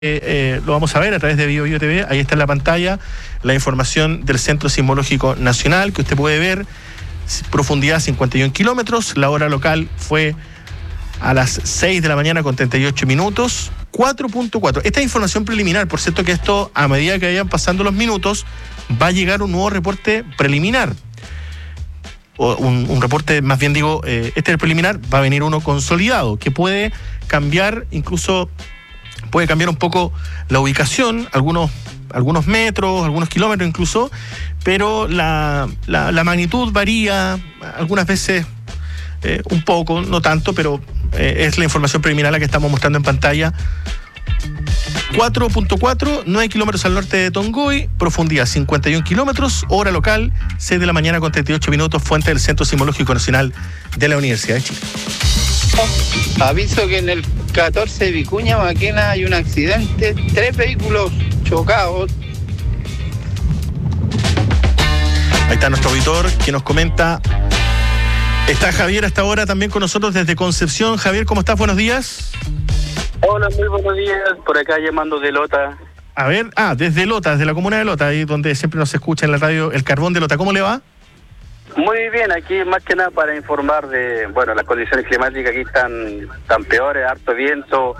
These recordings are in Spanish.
lo vamos a ver a través de BioBio TV. Ahí está en la pantalla la información del Centro Sismológico Nacional que usted puede ver. Profundidad 51 kilómetros. La hora local fue a las 6 de la mañana con 38 minutos. 4.4. Esta es información preliminar. Por cierto que esto, a medida que vayan pasando los minutos, va a llegar un nuevo reporte preliminar. O un reporte, más bien digo, este es el preliminar, va a venir uno consolidado, que puede cambiar incluso... Puede cambiar un poco la ubicación, algunos metros, algunos kilómetros incluso, pero la magnitud varía, algunas veces un poco, no tanto, pero es la información preliminar la que estamos mostrando en pantalla. 4.4, 9 kilómetros al norte de Tongoy, profundidad 51 kilómetros, hora local, 6 de la mañana con 38 minutos, fuente del Centro Sismológico Nacional de la Universidad de Chile. Aviso que en el 14 de Vicuña, Maquena, hay un accidente, 3 vehículos chocados. Ahí está nuestro auditor que nos comenta. Está Javier hasta ahora también con nosotros desde Concepción. Javier, ¿cómo estás? Buenos días. Hola, muy buenos días. Por acá llamando de Lota. A ver, desde Lota, desde la comuna de Lota, ahí donde siempre nos escucha en la radio El Carbón de Lota. ¿Cómo le va? Muy bien, aquí más que nada para informar de, las condiciones climáticas aquí están peores, harto viento,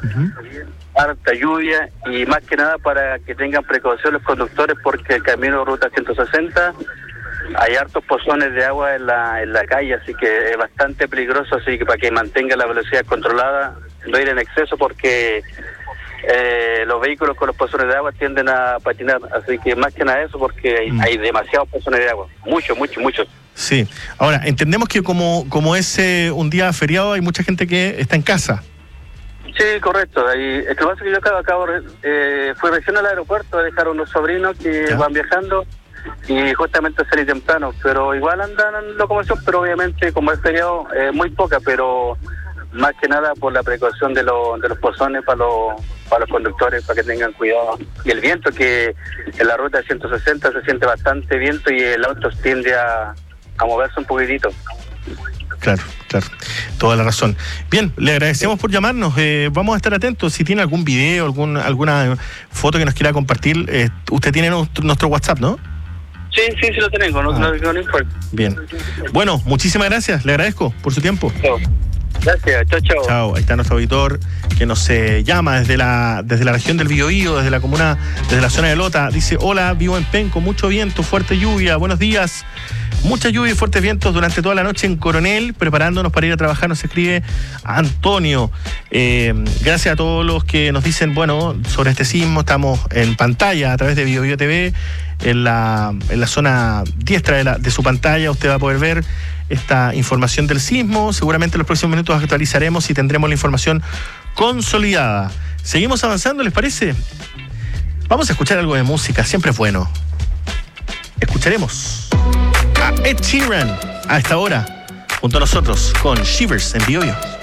harta lluvia y más que nada para que tengan precaución los conductores porque el camino de ruta 160 hay hartos pozones de agua en la calle, así que es bastante peligroso, así que para que mantenga la velocidad controlada, no ir en exceso porque los vehículos con los pozones de agua tienden a patinar, así que más que nada eso porque hay demasiados pozones de agua, muchos. Sí, ahora entendemos que como es un día feriado hay mucha gente que está en casa. Sí, correcto. Ahí, lo que pasa es que yo fui recién al aeropuerto a dejar a unos sobrinos que van viajando y justamente salí temprano, pero igual andan en locomoción, pero obviamente como es feriado muy poca, pero más que nada por la precaución de los pozones para los conductores, para que tengan cuidado. Y el viento, que en la ruta 160 se siente bastante viento y el auto tiende a moverse un poquitito. Claro, toda la razón. Bien, le agradecemos por llamarnos, vamos a estar atentos, si tiene algún video, alguna foto que nos quiera compartir, usted tiene nuestro WhatsApp, ¿no? Sí, lo tengo, no importa. Bien, bueno, muchísimas gracias, le agradezco por su tiempo. Gracias, chao. Chao, ahí está nuestro auditor que nos llama desde la región del Biobío, desde la comuna, desde la zona de Lota. Dice, hola, vivo en Penco, mucho viento, fuerte lluvia, buenos días. Mucha lluvia y fuertes vientos durante toda la noche en Coronel, preparándonos para ir a trabajar, nos escribe Antonio. Gracias a todos los que nos dicen, sobre este sismo, estamos en pantalla a través de BioBio TV, en la zona diestra de su pantalla, usted va a poder ver esta información del sismo. Seguramente en los próximos minutos actualizaremos y tendremos la información consolidada. Seguimos avanzando, ¿les parece? Vamos a escuchar algo de música, siempre es bueno. Escucharemos a Ed Sheeran a esta hora, junto a nosotros, con Shivers en BioBio.